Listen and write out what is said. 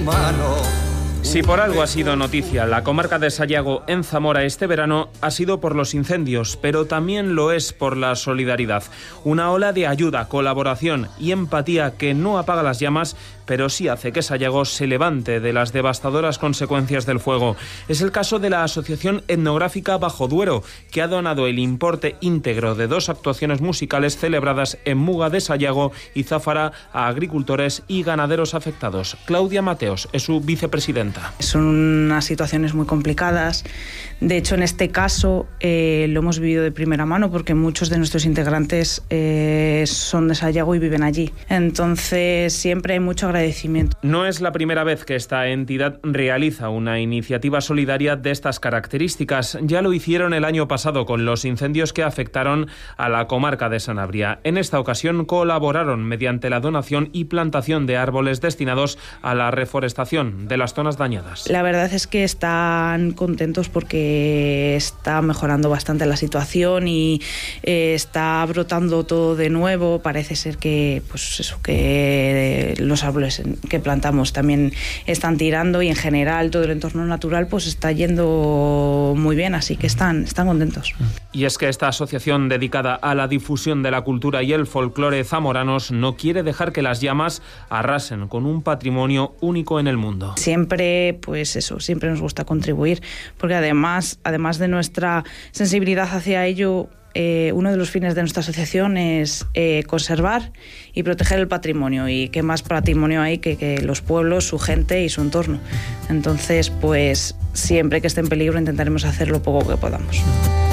humano. Si por algo ha sido noticia la comarca de Sayago en Zamora este verano, ha sido por los incendios, pero también lo es por la solidaridad. Una ola de ayuda, colaboración y empatía que no apaga las llamas, pero sí hace que Sayago se levante de las devastadoras consecuencias del fuego. Es el caso de la Asociación Etnográfica Bajo Duero, que ha donado el importe íntegro de 2 actuaciones musicales celebradas en Muga de Sayago y Záfara a agricultores y ganaderos afectados. Claudia Mateos es su vicepresidenta. Son unas situaciones muy complicadas. De hecho, en este caso lo hemos vivido de primera mano porque muchos de nuestros integrantes son de Sayago y viven allí. Entonces, siempre hay mucho agradecimiento. No es la primera vez que esta entidad realiza una iniciativa solidaria de estas características. Ya lo hicieron el año pasado con los incendios que afectaron a la comarca de Sanabria. En esta ocasión colaboraron mediante la donación y plantación de árboles destinados a la reforestación de las zonas dañadas. La verdad es que están contentos porque está mejorando bastante la situación y está brotando todo de nuevo. Parece ser que, que los árboles que plantamos también están tirando y en general todo el entorno natural pues está yendo muy bien, así que están contentos. Y es que esta asociación dedicada a la difusión de la cultura y el folclore zamoranos no quiere dejar que las llamas arrasen con un patrimonio único en el mundo. Siempre nos gusta contribuir, porque además de nuestra sensibilidad hacia ello, uno de los fines de nuestra asociación es conservar y proteger el patrimonio, y qué más patrimonio hay que los pueblos, su gente y su entorno. Entonces, pues siempre que esté en peligro intentaremos hacer lo poco que podamos.